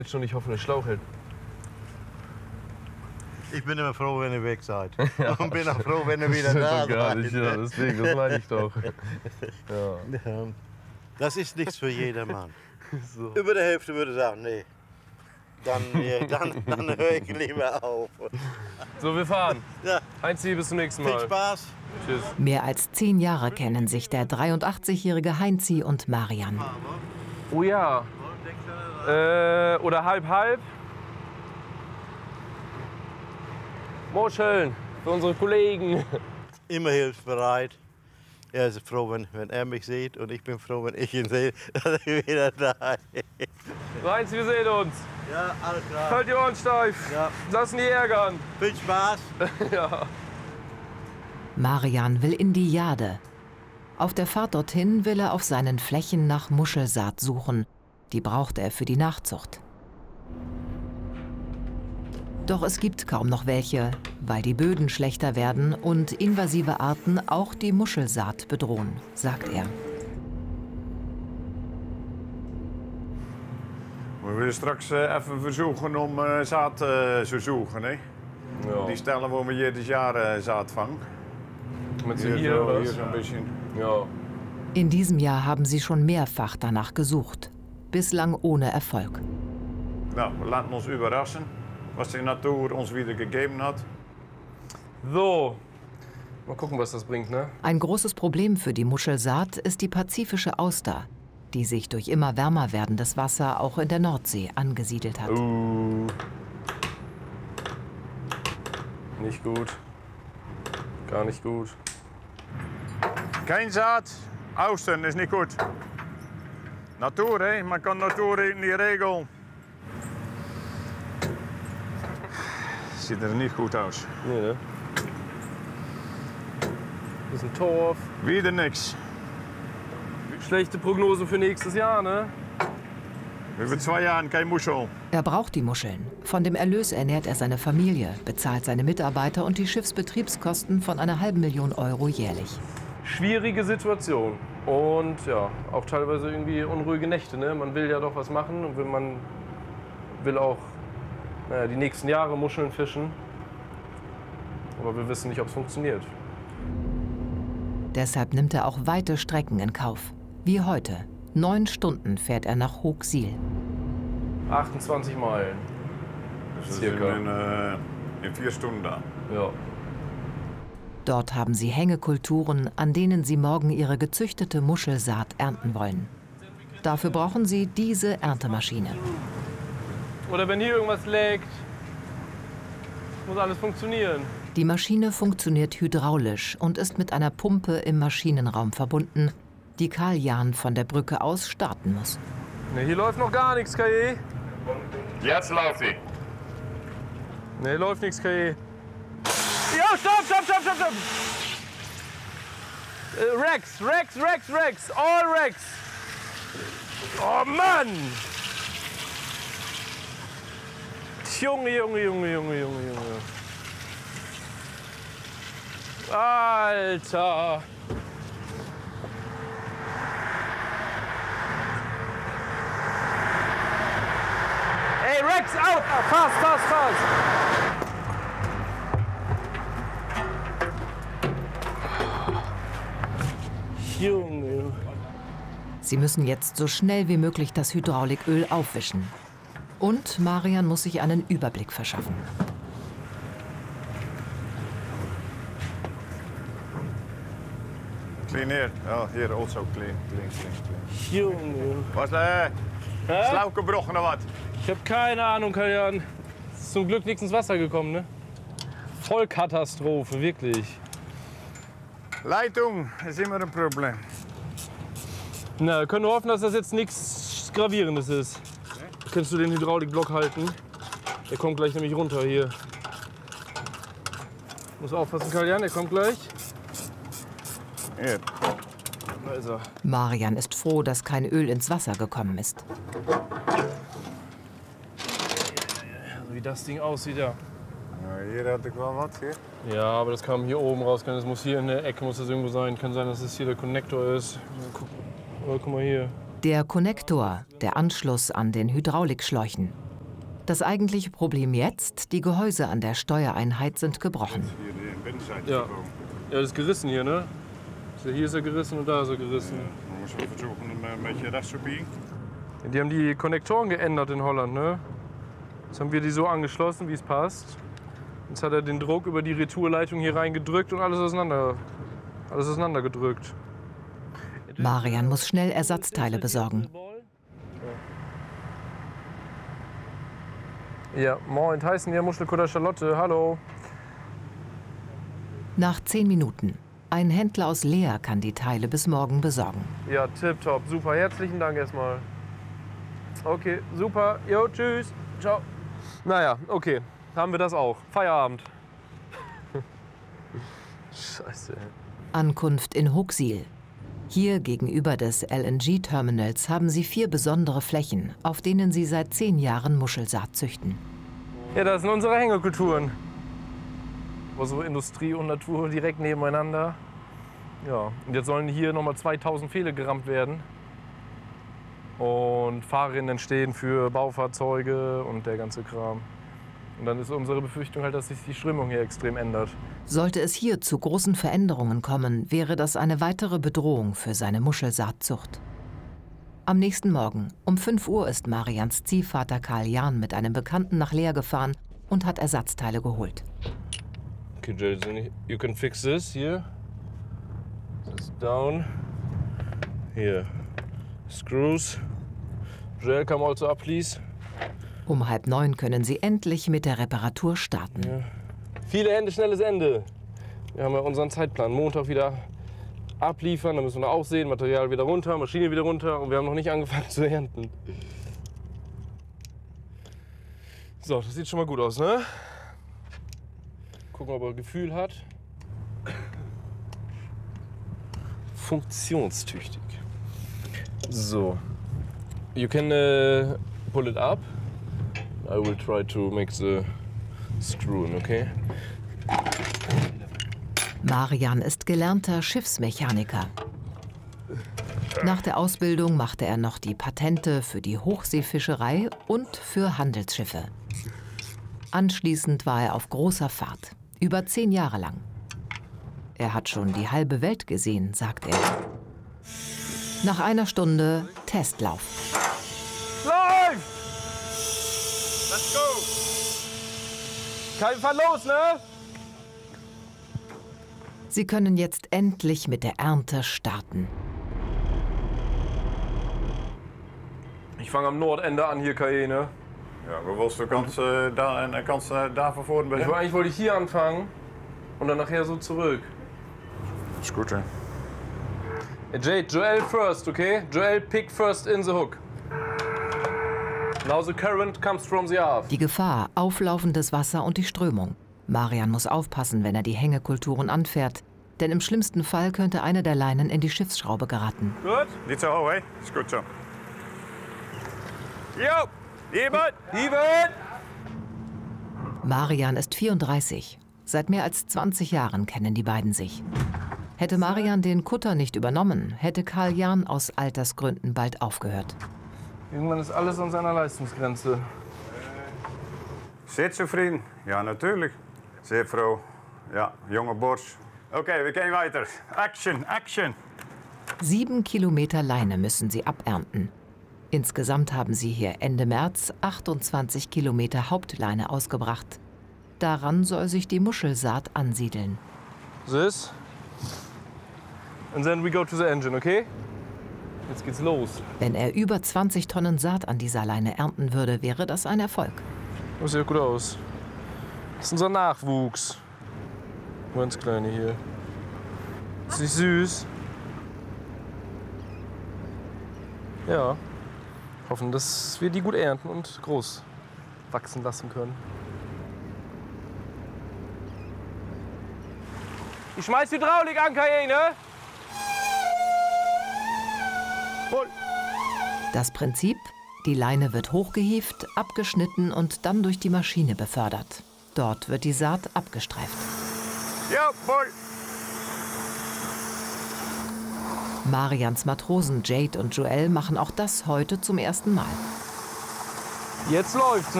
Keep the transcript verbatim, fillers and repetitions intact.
Schon, ich hoffe, der Schlauch hält. Ich bin immer froh, wenn ihr weg seid. Ja. Und bin auch froh, wenn ihr wieder da seid. Ja, deswegen, das meine ich doch. Ja. Das ist nichts für jedermann. So. Über der Hälfte würde sagen, nee. Dann, nee, dann, dann höre ich lieber auf. So, wir fahren. Ja. Heinzi, bis zum nächsten Mal. Viel Spaß. Tschüss. Mehr als zehn Jahre kennen sich der dreiundachtzigjährige Heinzi und Marian. Oh ja. Äh, oder halb halb. Muscheln für unsere Kollegen. Immer hilfsbereit. Er ist froh, wenn, wenn er mich sieht, und ich bin froh, wenn ich ihn sehe, dass er wieder da ist. Heinz, wir sehen uns. Ja, alles klar. Halt die Ohren steif. Ja. Lass nie ärgern. Viel Spaß. Ja. Marian will in die Jade. Auf der Fahrt dorthin will er auf seinen Flächen nach Muschelsaat suchen. Die braucht er für die Nachzucht. Doch es gibt kaum noch welche, weil die Böden schlechter werden und invasive Arten auch die Muschelsaat bedrohen, sagt er. We willen straks uh, even versuchen om uh, zaad uh, te zoeken. Hè? Ja. Die stellen wo wir jedes Jahr uh, zaad vangen. Met z'n Hier, hier, so, was? hier so ein bisschen. Ja. In diesem Jahr haben sie schon mehrfach danach gesucht, bislang ohne Erfolg. Nou, we laten ons überraschen, was die Natur uns wieder gegeben hat. So. Mal gucken, was das bringt, ne? Ein großes Problem für die Muschelsaat ist die pazifische Auster, die sich durch immer wärmer werdendes Wasser auch in der Nordsee angesiedelt hat. Uh. Nicht gut. Gar nicht gut. Kein Zaad, Austern ist nicht gut. Natuur, hè? Man kann Natur in die Regel. Sieht er nicht gut aus. Nee, ne? Das ist ein Torf. Wieder nix. Schlechte Prognose für nächstes Jahr, ne? Über zwei Jahren kein Muschel. Er braucht die Muscheln. Von dem Erlös ernährt er seine Familie, bezahlt seine Mitarbeiter und die Schiffsbetriebskosten von einer halben Million Euro jährlich. Schwierige Situation. Und ja, auch teilweise irgendwie unruhige Nächte, ne? Man will ja doch was machen und will, man will auch naja, die nächsten Jahre Muscheln fischen. Aber wir wissen nicht, ob es funktioniert. Deshalb nimmt er auch weite Strecken in Kauf. Wie heute. Neun Stunden fährt er nach Hoogsiel. achtundzwanzig Meilen. Dus we Circa. zijn in, uh, in vier Stunden da. Ja. Dort haben sie Hängekulturen, an denen sie morgen ihre gezüchtete Muschelsaat ernten wollen. Dafür brauchen sie diese Erntemaschine. Oder wenn hier irgendwas leckt, muss alles funktionieren. Die Maschine funktioniert hydraulisch und ist mit einer Pumpe im Maschinenraum verbunden, die Karl Jahn von der Brücke aus starten muss. Ne, hier läuft noch gar nichts, K E. Jetzt läuft sie. Ne, läuft nichts, K E. Ja, stopp, stopp, stopp, stopp, stopp! Äh, Rex, Rex, Rex, Rex, all Rex! Oh Mann! Junge, Junge, Junge, Junge, Junge, Junge. Alter! Ey, Rex, out! Fast, fast, fast! Junge. Sie müssen jetzt so schnell wie möglich das Hydrauliköl aufwischen. Und Marian muss sich einen Überblick verschaffen. Clean hier. Ja, hier also clean, clean, clean, clean. Junge. Was, äh, Hä? Schlauch gebrochen oder was? Ich habe keine Ahnung, Kaljan. Ist zum Glück nichts ins Wasser gekommen, ne? Vollkatastrophe, wirklich. Leitung ist immer ein Problem. Na, wir können nur hoffen, dass das jetzt nichts Gravierendes ist. Kannst du den Hydraulikblock halten? Der kommt gleich nämlich runter hier. Muss aufpassen, Kaljan, der kommt gleich. Hier. Da ist er. Marian ist froh, dass kein Öl ins Wasser gekommen ist. Also wie das Ding aussieht, ja. Ja, hier hatte ich wel was. Hier. Ja, aber das kam hier oben raus. Es muss hier in der Ecke muss das irgendwo sein. Kann sein, dass es hier der Konnektor ist. Guck, oh, guck mal hier. Der Konnektor, der Anschluss an den Hydraulikschläuchen. Das eigentliche Problem jetzt, die Gehäuse an der Steuereinheit sind gebrochen. Ja, ja, das ist gerissen hier, ne? Hier ist er gerissen und da ist er gerissen. Dan moeten we versuchen hem een beetje rechts te biegen. Die haben die Konnektoren geändert in Holland, ne? Jetzt haben wir die so angeschlossen, wie es passt. Jetzt hat er den Druck über die Retourleitung hier reingedrückt und alles auseinander, alles auseinandergedrückt. Marian muss schnell Ersatzteile besorgen. Ja, moin, Tyson hier, Muschelkutter Charlotte, hallo. Nach zehn Minuten. Ein Händler aus Leer kann die Teile bis morgen besorgen. Ja, tipptopp, super, herzlichen Dank erstmal. Okay, super, jo, tschüss, ciao. Naja, okay, haben wir das auch. Feierabend. Scheiße. Ankunft in Hooksiel. Hier gegenüber des L N G-Terminals haben sie vier besondere Flächen, auf denen sie seit zehn Jahren Muschelsaat züchten. Ja, das sind unsere Hängekulturen. So Industrie und Natur direkt nebeneinander. Ja, und jetzt sollen hier nochmal zweitausend Pfähle gerammt werden. Und Fahrrinnen entstehen für Baufahrzeuge und der ganze Kram. Und dann ist unsere Befürchtung halt, dass sich die Strömung hier extrem ändert. Sollte es hier zu großen Veränderungen kommen, wäre das eine weitere Bedrohung für seine Muschelsaatzucht. Am nächsten Morgen um fünf Uhr ist Marians Ziehvater Karl Jan mit einem Bekannten nach Leer gefahren und hat Ersatzteile geholt. Okay, Jason, you can fix this here. This down. Here. Screws. Joel, come also up, please. Um halb neun können sie endlich mit der Reparatur starten. Ja. Viele Hände, schnelles Ende. Wir haben ja unseren Zeitplan. Montag wieder abliefern, dann müssen wir noch aussehen, Material wieder runter, Maschine wieder runter und wir haben noch nicht angefangen zu ernten. So, das sieht schon mal gut aus, ne? Gucken, ob er Gefühl hat. Funktionstüchtig. So. You can uh, pull it up. I will try to make the screw in, okay? Marian ist gelernter Schiffsmechaniker. Nach der Ausbildung machte er noch die Patente für die Hochseefischerei und für Handelsschiffe. Anschließend war er auf großer Fahrt, über zehn Jahre lang. Er hat schon die halbe Welt gesehen, sagt er. Nach einer Stunde Testlauf. Läuft! Let's go! Kein Fall los, ne? Sie können jetzt endlich mit der Ernte starten. Ich fange am Nordende an hier, K E, ne? Ja, maar willst du kannst, äh, da, en kannst äh, daar van voren Ich, beginnen? eigentlich wollte ich hier anfangen und dann nachher so zurück. Is goed, hè? Jade, Joel first, okay? Joel pick first in the hook. Now the current comes from the aft. Die Gefahr, auflaufendes Wasser und die Strömung. Marian muss aufpassen, wenn er die Hängekulturen anfährt, denn im schlimmsten Fall könnte eine der Leinen in die Schiffsschraube geraten. Gut? Niet zo hoog, hè? Is goed zo. Jo! Jemand! Lieben! Marian ist vierunddreißig. Seit mehr als zwanzig Jahren kennen die beiden sich. Hätte Marian den Kutter nicht übernommen, hätte Karl Jan aus Altersgründen bald aufgehört. Irgendwann ist alles an seiner Leistungsgrenze. Zit zufrieden? Ja, natuurlijk. Zeer froh. Ja, jonge Borst. Okay, wir gehen weiter. Action, action! Sieben Kilometer Leine müssen sie abernten. Insgesamt haben sie hier Ende März achtundzwanzig Kilometer Hauptleine ausgebracht. Daran soll sich die Muschelsaat ansiedeln. This. And then we go to the engine, okay? Jetzt geht's los. Wenn er über zwanzig Tonnen Saat an dieser Leine ernten würde, wäre das ein Erfolg. Das sieht gut aus. Das ist unser Nachwuchs. Ganz kleine hier. Ist nicht süß? Ja. Hoffen, dass wir die gut ernten und groß wachsen lassen können. Ich schmeiß Hydraulik an, Cayenne! Das Prinzip? Die Leine wird hochgehievt, abgeschnitten und dann durch die Maschine befördert. Dort wird die Saat abgestreift. Ja, voll! Marians Matrosen Jade und Joel machen auch das heute zum ersten Mal. Jetzt läuft's, ne?